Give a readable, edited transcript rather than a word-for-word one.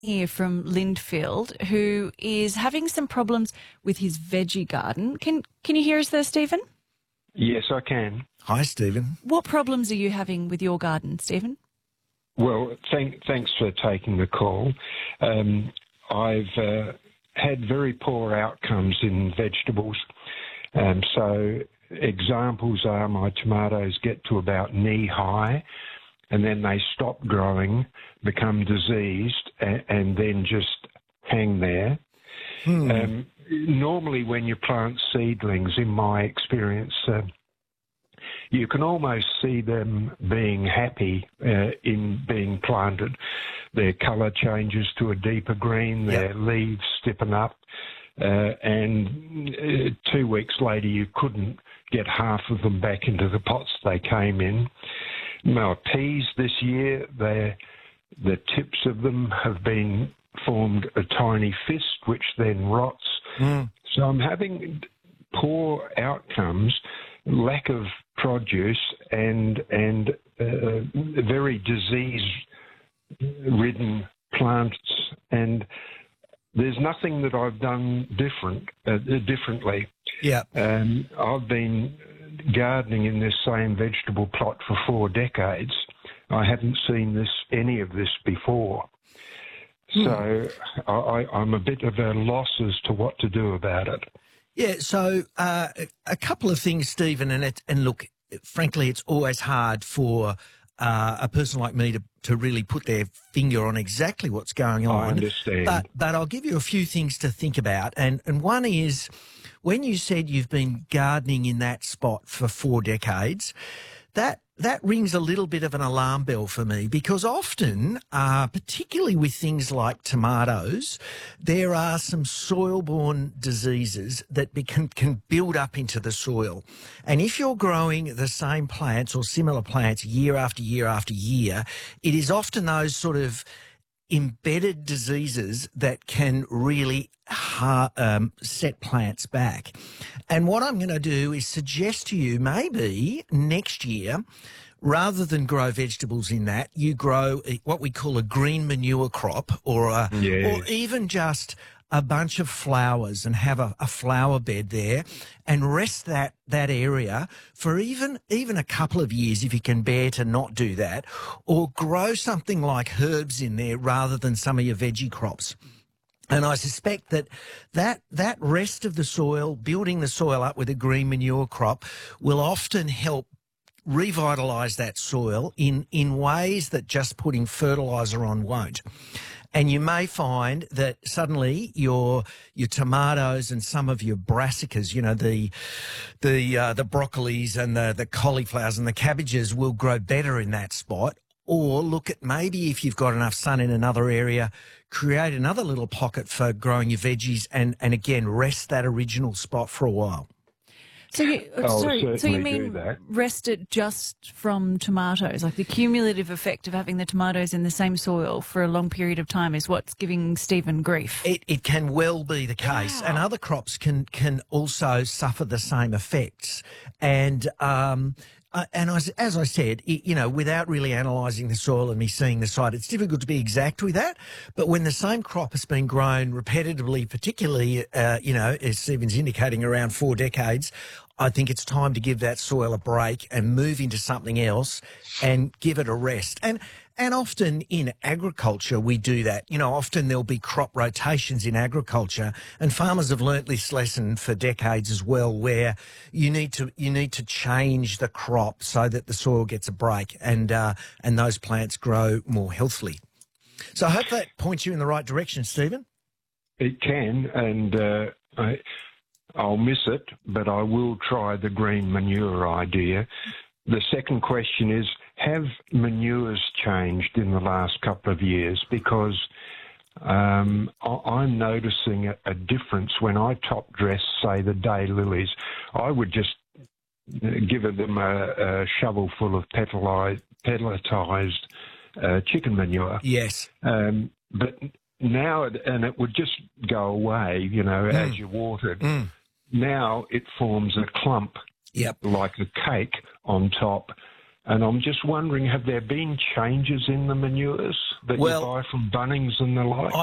here from Lindfield who is having some problems with his veggie garden. Can you hear us there, Stephen? Yes, I can. Hi, Stephen. What problems are you having with your garden, Stephen? Well, thanks for taking the call. I've had very poor outcomes in vegetables. So examples are my tomatoes get to about knee high and then they stop growing, become diseased, and then just hang there. Normally when you plant seedlings, in my experience, you can almost see them being happy in being planted. Their colour changes to a deeper green, their leaves stiffen up, and 2 weeks later you couldn't get half of them back into the pots they came in. My peas this year, the tips of them have been formed a tiny fist, which then rots. So I'm having poor outcomes, lack of produce, and very disease-ridden plants. And there's nothing that I've done differently. Yeah. I've been gardening in this same vegetable plot for 4 decades. I haven't seen any of this before. So I'm a bit of a loss as to what to do about it. Yeah, so a couple of things, Stephen, and look, frankly, it's always hard for a person like me to really put their finger on exactly what's going on. I understand. But I'll give you a few things to think about. And one is, when you said you've been gardening in that spot for 4 decades, that rings a little bit of an alarm bell for me, because often, particularly with things like tomatoes, there are some soil-borne diseases that can build up into the soil. And if you're growing the same plants or similar plants year after year after year, it is often those sort of embedded diseases that can really set plants back. And what I'm going to do is suggest to you, maybe next year, rather than grow vegetables in that, you grow what we call a green manure crop, or even just a bunch of flowers, and have a flower bed there, and rest that area for even a couple of years if you can bear to not do that, or grow something like herbs in there rather than some of your veggie crops. And I suspect that rest of the soil, building the soil up with a green manure crop, will often help revitalise that soil in ways that just putting fertiliser on won't. And you may find that suddenly your tomatoes and some of your brassicas, you know, the broccolis and the cauliflowers and the cabbages will grow better in that spot. Or look at, maybe if you've got enough sun in another area, create another little pocket for growing your veggies, and again, rest that original spot for a while. So you mean rest it just from tomatoes? Like the cumulative effect of having the tomatoes in the same soil for a long period of time is what's giving Stephen grief? It can well be the case. Wow. And other crops can also suffer the same effects. And as I said, you know, without really analysing the soil and me seeing the site, it's difficult to be exact with that. But when the same crop has been grown repetitively, particularly, you know, as Stephen's indicating, around 4 decades, I think it's time to give that soil a break and move into something else and give it a rest. And often in agriculture, we do that. You know, often there'll be crop rotations in agriculture, and farmers have learnt this lesson for decades as well, where you need to change the crop so that the soil gets a break and those plants grow more healthily. So I hope that points you in the right direction, Stephen. It can, and I'll miss it, but I will try the green manure idea. The second question is, have manures changed in the last couple of years? Because I'm noticing a difference when I top dress, say, the daylilies. I would just give them a shovel full of pelletized chicken manure. Yes. But now, and it would just go away, you know, as you watered. Now it forms a clump, like a cake on top, And I'm just wondering, have there been changes in the manures that you buy from Bunnings and the like?